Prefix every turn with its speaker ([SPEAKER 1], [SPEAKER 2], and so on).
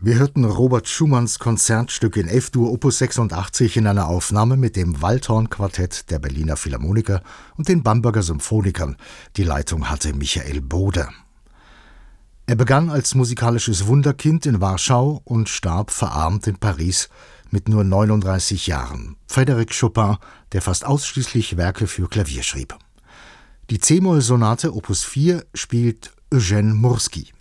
[SPEAKER 1] Wir hörten Robert Schumanns Konzertstück in F-Dur Opus 86 in einer Aufnahme mit dem Waldhorn-Quartett der Berliner Philharmoniker und den Bamberger Symphonikern. Die Leitung hatte Michael Bode. Er begann als musikalisches Wunderkind in Warschau und starb verarmt in Paris mit nur 39 Jahren. Frédéric Chopin, der fast ausschließlich Werke für Klavier schrieb. Die C-Moll-Sonate Opus 4 spielt Eugène Murski.